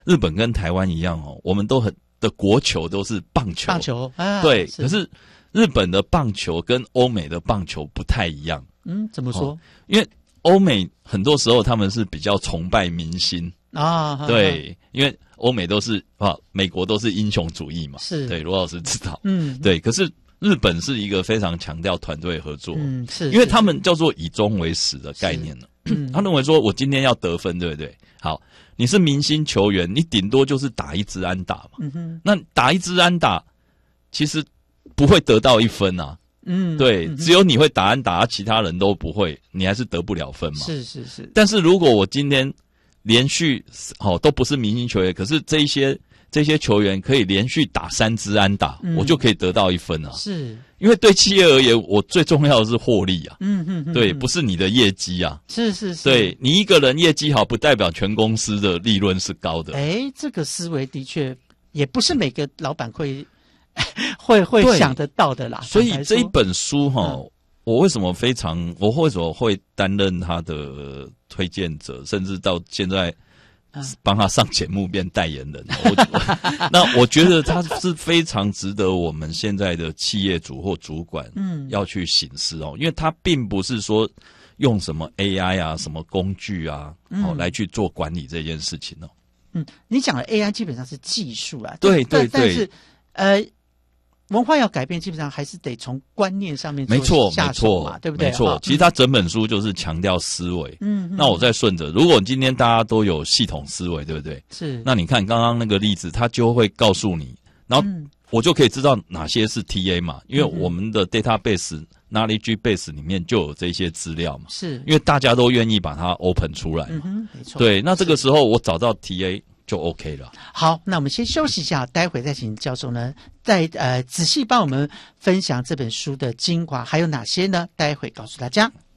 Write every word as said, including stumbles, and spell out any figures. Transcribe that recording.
日本跟台湾一样哦，我们都很的国球都是棒球， 棒球啊， 对， 是可是日本的棒球跟欧美的棒球不太一样。 嗯，怎么说？ 哦、因为欧美很多时候他们是比较崇拜明星啊， 对，因为欧美都是啊，美国都是英雄主义嘛， 是， 对，罗老师知道， 嗯， 对，可是日本是一个非常强调团队合作， 嗯，是， 因为他们叫做以终为始的概念了。 嗯、 他认为说我今天要得分，对不对？好，你是明星球员，你顶多就是打一支安打嘛。 嗯哼， 那打一支安打，其实不会得到一分啊。 嗯， 对， 嗯、 只有你会打安打，其他人都不会，你还是得不了分嘛。 是是是。 但是如果我今天连续哦都不是明星球员，可是这一些这些球员可以连续打三支安打，嗯、我就可以得到一分啊。 是。 因为对企业而言，我最重要的是获利啊， 嗯嗯嗯， 对，不是你的业绩啊， 是是是， 对你一个人业绩好，不代表全公司的利润是高的。 哎，这个思维的确也不是每个老板会会会想得到的啦。 所以这一本书哈、哦嗯， 我为什么非常，我为什么会担任他的推荐者，甚至到现在。帮他上节目变代言人，我那我觉得他是非常值得我们现在的企业主或主管，嗯，要去省思哦，因为他并不是说用什么 A I 啊、什么工具啊，嗯、哦来去做管理这件事情哦。 嗯，你讲的 A I 基本上是技术啊， 对对对， 但是呃。文化要改变，基本上还是得从观念上面没错下手嘛，对不对？ 没错，其实他整本书就是强调思维。嗯，那我再顺着，如果今天大家都有系统思维，对不对？ 是。 那你看刚刚那个例子，他就会告诉你，然后我就可以知道哪些是 T A 嘛，因为我们的 database、knowledge base 里面就有这些资料嘛。 是。 因为大家都愿意把它 open 出来嘛。 嗯，没错。 对，那这个时候我找到 T A。就 OK 了。 好，那我们先休息一下，待会再请教授呢，再呃仔细帮我们分享这本书的精华还有哪些呢？待会告诉大家。